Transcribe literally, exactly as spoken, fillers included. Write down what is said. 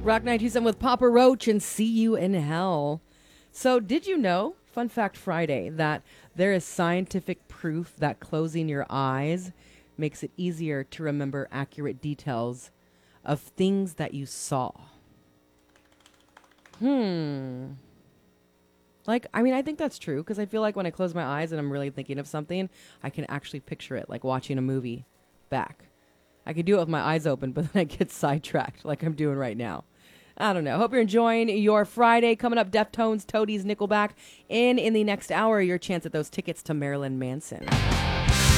Rock ninety-two point seven with Papa Roach and See You in Hell. So did you know, fun fact Friday, that there is scientific proof that closing your eyes makes it easier to remember accurate details of things that you saw? Hmm. Like, I mean, I think that's true because I feel like when I close my eyes and I'm really thinking of something, I can actually picture it, like watching a movie back. I could do it with my eyes open, but then I get sidetracked like I'm doing right now. I don't know. Hope you're enjoying your Friday. Coming up, Deftones, Toadies, Nickelback. And in the next hour, your chance at those tickets to Marilyn Manson.